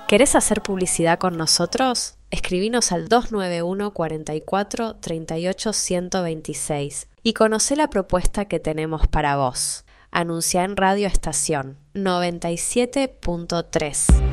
¿Querés hacer publicidad con nosotros? Escribinos al 291 44 38 126 y conocé la propuesta que tenemos para vos. Anuncia en Radio Estación 97.3.